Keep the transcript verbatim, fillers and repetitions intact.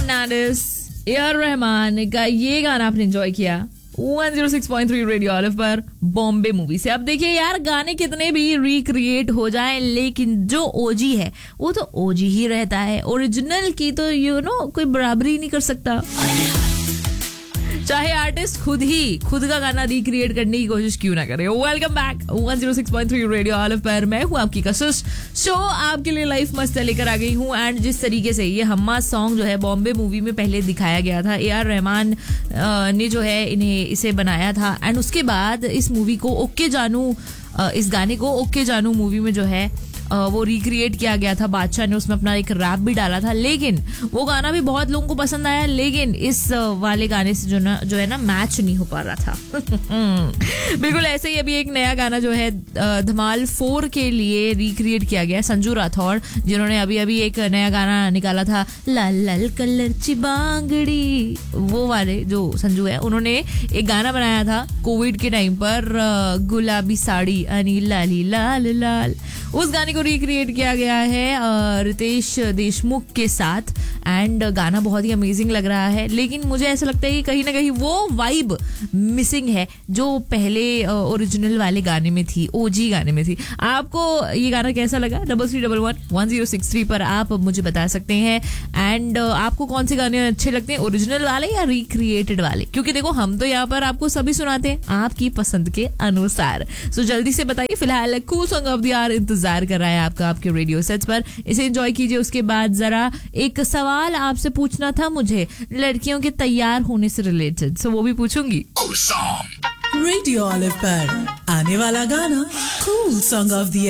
Fernandes, A R Rahman का ये गाना आपने एंजॉय किया एक सौ छह पॉइंट तीन रेडियो ऑलिव पर बॉम्बे मूवी से। अब देखिए यार, गाने कितने भी रिक्रिएट हो जाएं, लेकिन जो ओजी है वो तो ओजी ही रहता है। ओरिजिनल की तो यू नो कोई बराबरी नहीं कर सकता, चाहे आर्टिस्ट खुद ही खुद का गाना रिक्रिएट करने की कोशिश क्यों ना करे। वेलकम बैक एक सौ छह पॉइंट तीन रेडियो ऑलिव पर, मैं हूं आपकी कशिश। शो आपके लिए लाइफ मस्त लेकर आ गई हूं। एंड जिस तरीके से ये हम्मा सॉन्ग जो है बॉम्बे मूवी में पहले दिखाया गया था, ए आर रहमान ने जो है इन्हें इसे बनाया था। एंड उसके बाद इस मूवी को ओके जानू, इस गाने को ओके जानू मूवी में जो है वो रिक्रिएट किया गया था। बादशाह ने उसमें अपना एक रैप भी डाला था, लेकिन वो गाना भी बहुत लोगों को पसंद आया, लेकिन इस वाले गाने से जो ना जो है ना मैच नहीं हो पा रहा था। बिल्कुल ऐसे ही अभी एक नया गाना जो है धमाल फोर के लिए रिक्रिएट किया गया। संजू राठौड़ जिन्होंने अभी अभी एक नया गाना निकाला था, लाल लाल कलर ची बांगड़ी, वो वाले जो संजू है उन्होंने एक गाना बनाया था कोविड के टाइम पर, गुलाबी साड़ी अनी लाली लाल लाल। उस गाने को रिक्रिएट किया गया है रितेश देशमुख के साथ। एंड गाना बहुत ही अमेजिंग लग रहा है, लेकिन मुझे ऐसा लगता है कि कहीं ना कहीं वो वाइब मिसिंग है जो पहले ओरिजिनल वाले गाने में थी, ओजी गाने में थी। आपको ये गाना कैसा लगा? Double three double one one zero six three पर आप मुझे बता सकते हैं। एंड आपको कौन से गाने अच्छे लगते हैं, ओरिजिनल वाले या रिक्रिएटेड वाले? क्योंकि देखो हम तो यहाँ पर आपको सभी सुनाते हैं आपकी पसंद के अनुसार। सो जल्दी से बताइए। फिलहाल cool song of the our इंतजार कर रहा है आपका आपके रेडियो सेट्स पर, इसे एंजॉय कीजिए। उसके बाद जरा एक सवाल आपसे पूछना था मुझे लड़कियों के तैयार होने से रिलेटेड, सो वो भी पूछूंगी। रेडियो ऑलिव पर आने वाला गाना कूल सॉन्ग ऑफ द